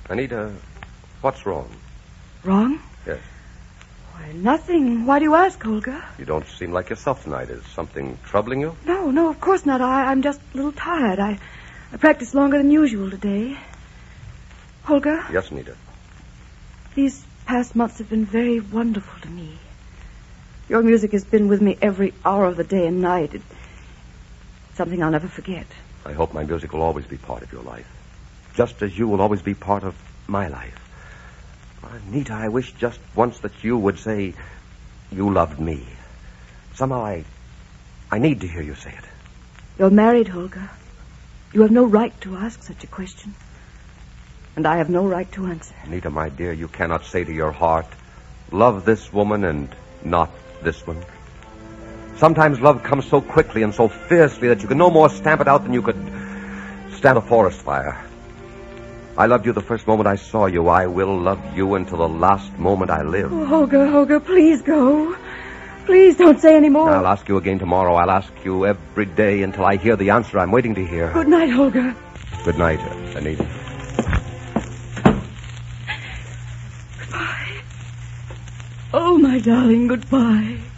Anita, what's wrong? Wrong? Yes. Why, nothing. Why do you ask, Olga? You don't seem like yourself tonight. Is something troubling you? No, of course not. I'm just a little tired. I practiced longer than usual today. Olga? Yes, Anita. These past months have been very wonderful to me. Your music has been with me every hour of the day and night. It's something I'll never forget. I hope my music will always be part of your life, just as you will always be part of my life. Anita, I wish just once that you would say you loved me. Somehow I need to hear you say it. You're married, Olga. You have no right to ask such a question. And I have no right to answer. Anita, my dear, you cannot say to your heart, love this woman and not this one. Sometimes love comes so quickly and so fiercely that you can no more stamp it out than you could stamp a forest fire. I loved you the first moment I saw you. I will love you until the last moment I live. Oh, Olga, please go. Please don't say any more. I'll ask you again tomorrow. I'll ask you every day until I hear the answer I'm waiting to hear. Good night, Olga. Good night, Anita. Goodbye. Oh, my darling, goodbye.